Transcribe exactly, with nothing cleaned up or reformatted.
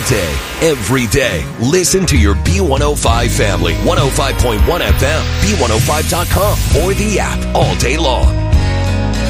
day, every day. Listen to your B one oh five family. one oh five point one F M, B one oh five dot com, or the app all day long.